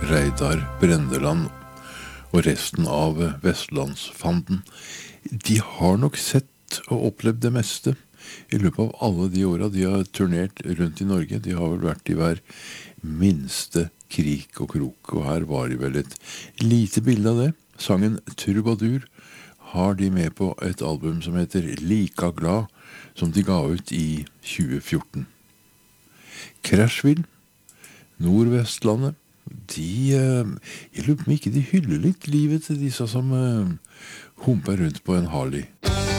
Reidar Brendeland og resten av Vestlandsfanden. De har nok sett og opplevd det meste i løpet av alle de årene de har turnert rundt i Norge. De har vel vært i hver minste krik og krok, og her var det vel et lite bilde av det. Sangen Trubadur har de med på et album som heter Lika glad, som de ga ut i 2014. Crashville, Nordvestlandet, jeg lurer på om ikke de hyller litt livet til disse som humper rundt på en Harley.